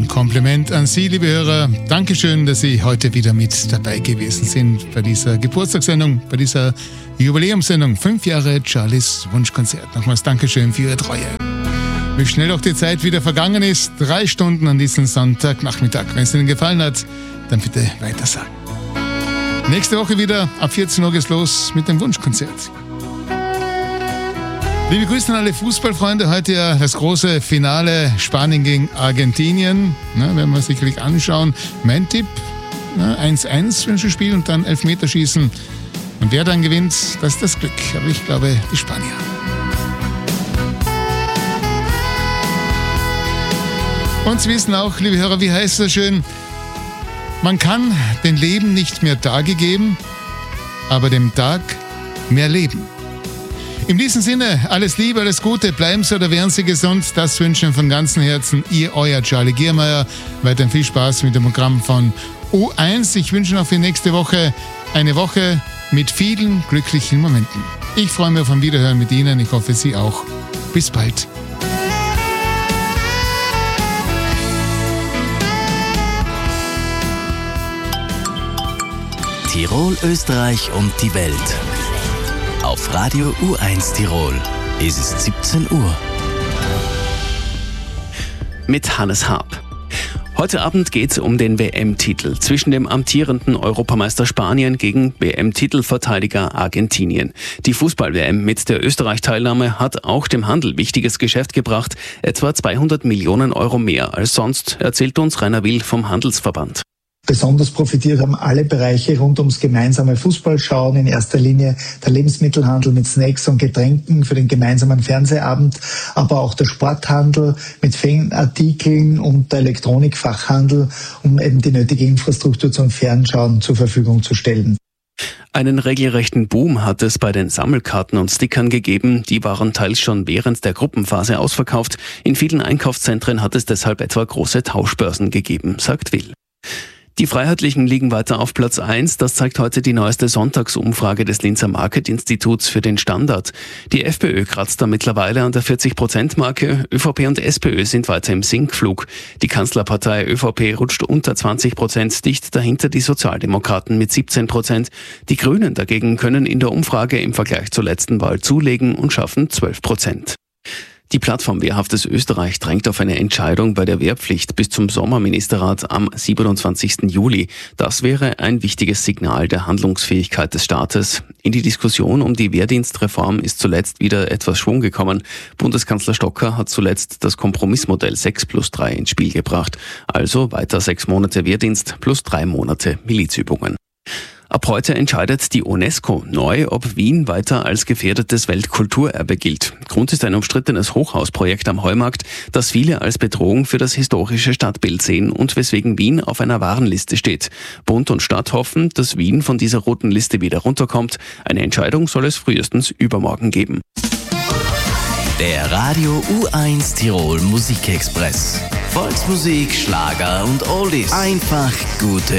Kompliment an Sie, liebe Hörer. Dankeschön, dass Sie heute wieder mit dabei gewesen sind bei dieser Geburtstagssendung, bei dieser Jubiläumssendung. 5 Jahre Charlies Wunschkonzert. Nochmals Dankeschön für Ihre Treue. Wie schnell auch die Zeit wieder vergangen ist. 3 Stunden an diesem Sonntagnachmittag. Wenn es Ihnen gefallen hat, dann bitte weitersagen. Nächste Woche wieder ab 14 Uhr geht's los mit dem Wunschkonzert. Liebe Grüße an alle Fußballfreunde. Heute ja das große Finale Spanien gegen Argentinien. Werden wir sicherlich anschauen. Mein Tipp, 1-1 wünsche ich Spiel und dann Elfmeterschießen. Und wer dann gewinnt, das ist das Glück. Aber ich glaube, die Spanier. Und Sie wissen auch, liebe Hörer, wie heißt es schön? Man kann dem Leben nicht mehr Tage geben, aber dem Tag mehr Leben. In diesem Sinne, alles Liebe, alles Gute, bleiben Sie oder werden Sie gesund. Das wünschen von ganzem Herzen euer Charlie Giermeier. Weiterhin viel Spaß mit dem Programm von U1. Ich wünsche noch für nächste Woche eine Woche mit vielen glücklichen Momenten. Ich freue mich auf ein Wiederhören mit Ihnen. Ich hoffe, Sie auch. Bis bald. Tirol, Österreich und die Welt. Auf Radio U1 Tirol ist es 17 Uhr. Mit Hannes Haab. Heute Abend geht es um den WM-Titel zwischen dem amtierenden Europameister Spanien gegen WM-Titelverteidiger Argentinien. Die Fußball-WM mit der Österreich-Teilnahme hat auch dem Handel wichtiges Geschäft gebracht, etwa 200 Millionen Euro mehr als sonst, erzählt uns Rainer Will vom Handelsverband. Besonders profitiert haben alle Bereiche rund ums gemeinsame Fußballschauen, in erster Linie der Lebensmittelhandel mit Snacks und Getränken für den gemeinsamen Fernsehabend, aber auch der Sporthandel mit Fanartikeln und der Elektronikfachhandel, um eben die nötige Infrastruktur zum Fernschauen zur Verfügung zu stellen. Einen regelrechten Boom hat es bei den Sammelkarten und Stickern gegeben. Die waren teils schon während der Gruppenphase ausverkauft. In vielen Einkaufszentren hat es deshalb etwa große Tauschbörsen gegeben, sagt Will. Die Freiheitlichen liegen weiter auf Platz 1. Das zeigt heute die neueste Sonntagsumfrage des Linzer Market-Instituts für den Standard. Die FPÖ kratzt da mittlerweile an der 40%-Marke. ÖVP und SPÖ sind weiter im Sinkflug. Die Kanzlerpartei ÖVP rutscht unter 20%, dicht dahinter die Sozialdemokraten mit 17%. Die Grünen dagegen können in der Umfrage im Vergleich zur letzten Wahl zulegen und schaffen 12%. Die Plattform Wehrhaftes Österreich drängt auf eine Entscheidung bei der Wehrpflicht bis zum Sommerministerrat am 27. Juli. Das wäre ein wichtiges Signal der Handlungsfähigkeit des Staates. In die Diskussion um die Wehrdienstreform ist zuletzt wieder etwas Schwung gekommen. Bundeskanzler Stocker hat zuletzt das Kompromissmodell 6+3 ins Spiel gebracht. Also weiter 6 Monate Wehrdienst plus 3 Monate Milizübungen. Ab heute entscheidet die UNESCO neu, ob Wien weiter als gefährdetes Weltkulturerbe gilt. Grund ist ein umstrittenes Hochhausprojekt am Heumarkt, das viele als Bedrohung für das historische Stadtbild sehen und weswegen Wien auf einer Warnliste steht. Bund und Stadt hoffen, dass Wien von dieser roten Liste wieder runterkommt. Eine Entscheidung soll es frühestens übermorgen geben. Der Radio U1 Tirol Musikexpress. Volksmusik, Schlager und Oldies. Einfach gute